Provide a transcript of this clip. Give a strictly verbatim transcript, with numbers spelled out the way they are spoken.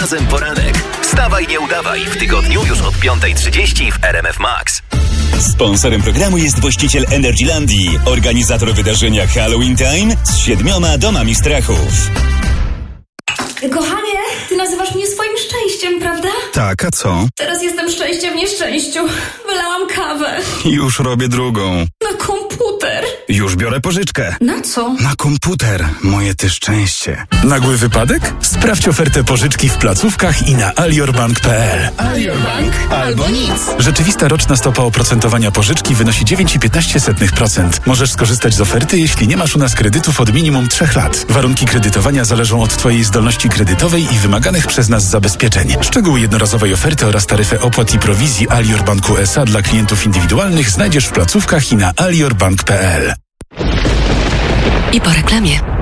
Razem poranek. Wstawaj, nie udawaj. W tygodniu już od piąta trzydzieści w R M F Max. Sponsorem programu jest właściciel Energylandii, organizator wydarzenia Halloween Time z siedmioma domami strachów. Kochanie, ty nazywasz mnie swoim szczęściem, prawda? Tak, a co? Teraz jestem szczęście w nieszczęściu. Wylałam kawę. Już robię drugą. Na komputer. Już biorę pożyczkę. Na co? Na komputer. Moje ty szczęście. Nagły wypadek? Sprawdź ofertę pożyczki w placówkach i na aliorbank kropka p l. Alior Bank albo nic. Rzeczywista roczna stopa oprocentowania pożyczki wynosi dziewięć przecinek piętnaście procent. Możesz skorzystać z oferty, jeśli nie masz u nas kredytów od minimum trzech lat. Warunki kredytowania zależą od twojej zdolności kredytowej i wymaganych przez nas zabezpieczeń. Szczegóły jednorazowej oferty oraz taryfę opłat i prowizji Alior Banku S A dla klientów indywidualnych znajdziesz w placówkach i na aliorbank kropka p l. I po reklamie.